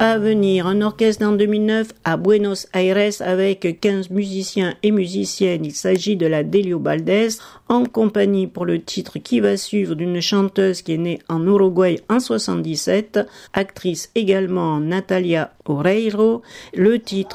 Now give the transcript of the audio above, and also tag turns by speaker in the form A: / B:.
A: À venir, un orchestre en 2009 à Buenos Aires avec 15 musiciens et musiciennes. Il s'agit de la Delio Valdés, en compagnie pour le titre qui va suivre d'une chanteuse qui est née en Uruguay en 77, actrice également Natalia Oreiro. Le titre